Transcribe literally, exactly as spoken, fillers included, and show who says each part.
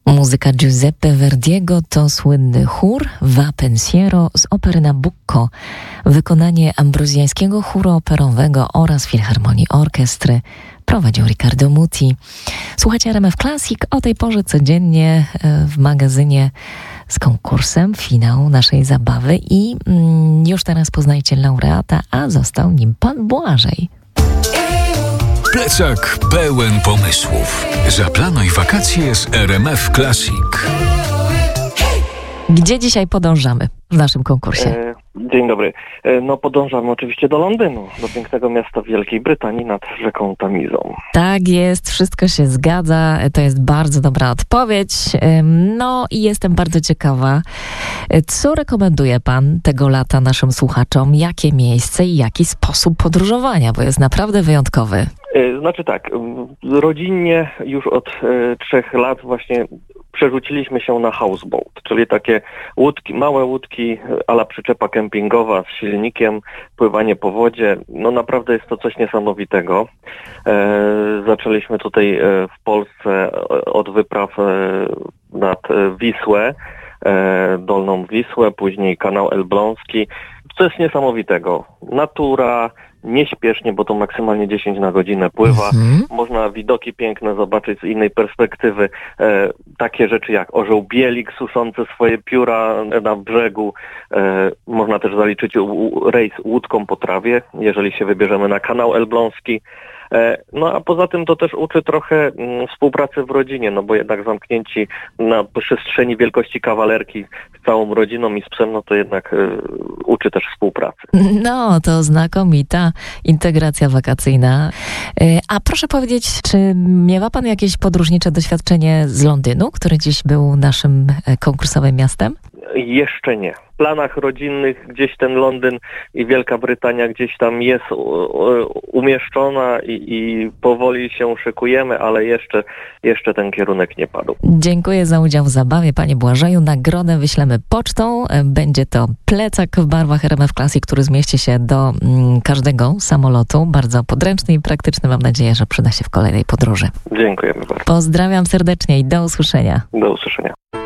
Speaker 1: Muzyka Giuseppe Verdiego to słynny chór Va Pensiero z opery Nabucco, wykonanie ambrozjańskiego chóru operowego oraz Filharmonii Orkiestry. Prowadził Riccardo Muti. Słuchajcie R M F Classic o tej porze codziennie w magazynie z konkursem, finał naszej zabawy i mm, już teraz poznajcie laureata, a został nim pan Błażej.
Speaker 2: Plecak pełen pomysłów. Zaplanuj wakacje z R M F Classic.
Speaker 1: Gdzie dzisiaj podążamy w naszym konkursie?
Speaker 3: E, dzień dobry. E, no podążamy oczywiście do Londynu, do pięknego miasta Wielkiej Brytanii nad rzeką Tamizą.
Speaker 1: Tak jest, wszystko się zgadza. To jest bardzo dobra odpowiedź. No i jestem bardzo ciekawa, co rekomenduje pan tego lata naszym słuchaczom? Jakie miejsce i jaki sposób podróżowania, bo jest naprawdę wyjątkowy.
Speaker 3: Znaczy tak, rodzinnie już od e, trzech lat właśnie przerzuciliśmy się na houseboat, czyli takie łódki, małe łódki a la przyczepa kempingowa z silnikiem, pływanie po wodzie. No naprawdę jest to coś niesamowitego. E, zaczęliśmy tutaj e, w Polsce od wypraw e, nad Wisłę, e, Dolną Wisłę, później kanał Elbląski. Co jest niesamowitego. Natura, nieśpiesznie, bo to maksymalnie dziesięć na godzinę pływa. Mhm. Można widoki piękne zobaczyć z innej perspektywy. E, takie rzeczy jak orzeł bielik suszący swoje pióra na brzegu. E, można też zaliczyć u, u, rejs łódką po trawie, jeżeli się wybierzemy na kanał Elbląski. No a poza tym to też uczy trochę mm, współpracy w rodzinie, no bo jednak zamknięci na przestrzeni wielkości kawalerki z całą rodziną i z psem, no to jednak y, uczy też współpracy.
Speaker 1: No to znakomita integracja wakacyjna. Y, a proszę powiedzieć, czy miewa pan jakieś podróżnicze doświadczenie z Londynu, który dziś był naszym konkursowym miastem?
Speaker 3: Jeszcze nie. W planach rodzinnych gdzieś ten Londyn i Wielka Brytania gdzieś tam jest umieszczona i, i powoli się szykujemy, ale jeszcze, jeszcze ten kierunek nie padł.
Speaker 1: Dziękuję za udział w zabawie, panie Błażeju. Nagrodę wyślemy pocztą. Będzie to plecak w barwach R M F Classic, który zmieści się do mm, każdego samolotu. Bardzo podręczny i praktyczny. Mam nadzieję, że przyda się w kolejnej podróży.
Speaker 3: Dziękujemy bardzo.
Speaker 1: Pozdrawiam serdecznie i do usłyszenia.
Speaker 3: Do usłyszenia.